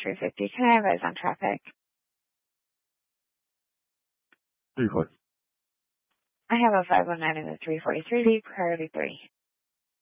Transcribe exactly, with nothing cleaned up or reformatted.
three fifty. Can I advise on traffic? three forty. I have a five oh nine in the three forty-three, priority three.